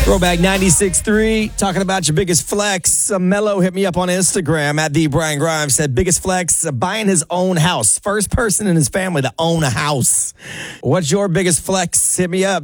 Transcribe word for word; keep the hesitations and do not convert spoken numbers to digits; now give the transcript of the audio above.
Throwback ninety-six point three, talking about your biggest flex. Uh, Mello hit me up on Instagram at the Brian Grimes, said biggest flex, uh, buying his own house. First person in his family to own a house. What's your biggest flex? Hit me up.